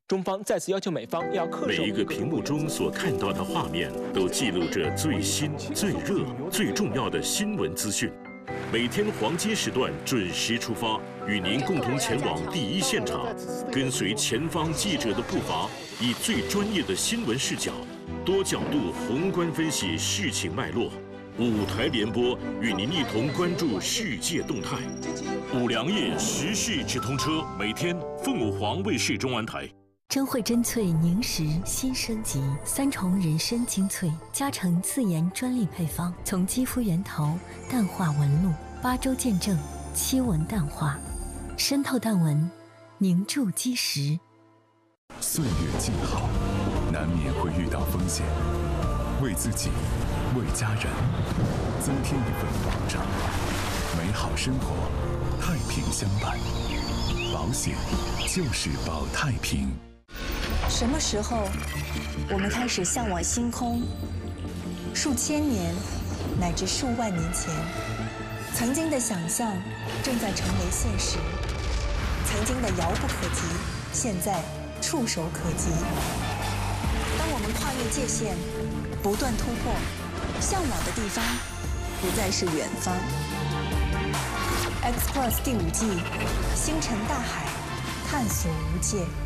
中方再次要求美方要恪守每一个屏幕中所看到的画面，都记录着最新、最热、最重要的新闻资讯。每天黄金时段准时出发，与您共同前往第一现场，跟随前方记者的步伐，以最专业的新闻视角，多角度宏观分析事情脉络。5台联播与您一同关注世界动态。5粮液时事直通车，每天凤凰卫视中文台。 珍惠珍萃凝实新升级，3重人参精粹，加成自研专利配方，从肌肤源头淡化纹路，8周见证7纹淡化，渗透淡纹，凝住基石。 岁月静好，难免会遇到风险，为自己，为家人，增添一份保障，美好生活，太平相伴。保险就是保太平。 什么时候，我们开始向往星空？数千年，乃至数万年前，曾经的想象正在成为现实，曾经的遥不可及，现在触手可及。当我们跨越界限，不断突破，向往的地方不再是远方。X Plus 第5季，星辰大海，探索无界。